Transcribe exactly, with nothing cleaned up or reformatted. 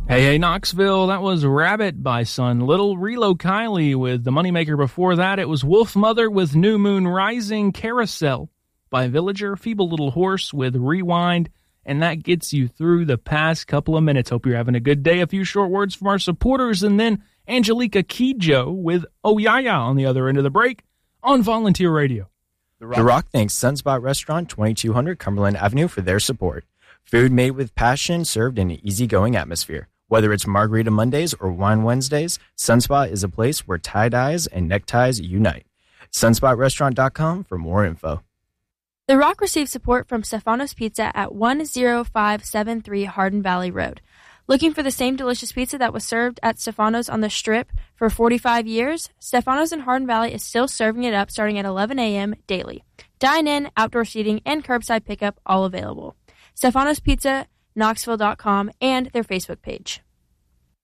Hey, hey, Knoxville, that was Rabbit by Sun Little. Relo Kiley with The Moneymaker. Before that, it was Wolf Mother with New Moon Rising. Carousel by Villager. Feeble Little Horse with Rewind. And that gets you through the past couple of minutes. Hope you're having a good day. A few short words from our supporters, and then Angelica Kidjo with Oh Ya Ya on the other end of the break on Volunteer Radio. The Rock, the Rock thanks Sunspot Restaurant, twenty-two hundred Cumberland Avenue, for their support. Food made with passion, served in an easygoing atmosphere. Whether it's Margarita Mondays or Wine Wednesdays, Sunspot is a place where tie-dyes and neckties unite. sunspot restaurant dot com for more info. The Rock received support from Stefanos Pizza at one oh five seven three Hardin Valley Road. Looking for the same delicious pizza that was served at Stefanos on the Strip for forty-five years? Stefanos in Hardin Valley is still serving it up starting at eleven a.m. daily. Dine-in, outdoor seating, and curbside pickup all available. Stefanos Pizza, Knoxville dot com, and their Facebook page.